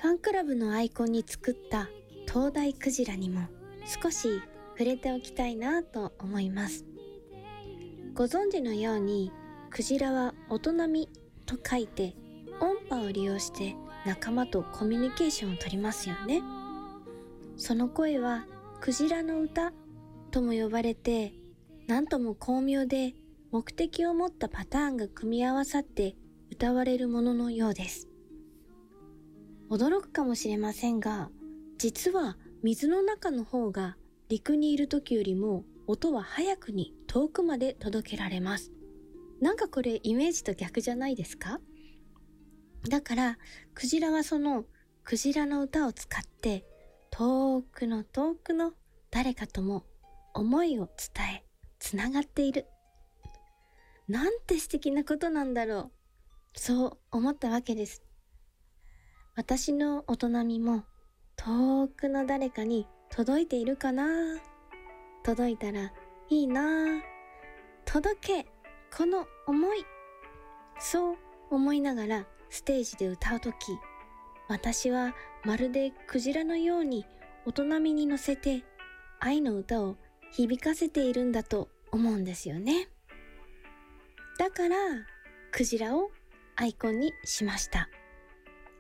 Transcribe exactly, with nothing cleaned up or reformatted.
ファンクラブのアイコンに作った灯台クジラにも少し触れておきたいなと思います。ご存知のように、クジラは音波と書いて音波を利用して仲間とコミュニケーションをとりますよね。その声はクジラの歌とも呼ばれて、なんとも巧妙で目的を持ったパターンが組み合わさって歌われるもののようです。驚くかもしれませんが、実は水の中の方が陸にいる時よりも音は早くに遠くまで届けられます。なんかこれイメージと逆じゃないですか？だからクジラはそのクジラの歌を使って遠くの遠くの誰かとも思いを伝えつながっている。なんて素敵なことなんだろう。そう思ったわけです。私の音波も遠くの誰かに届いているかな？届いたらいいな。届けこの思い。そう思いながらステージで歌うとき、私はまるでクジラのように音波に乗せて愛の歌を響かせているんだと思うんですよね。だからクジラをアイコンにしました。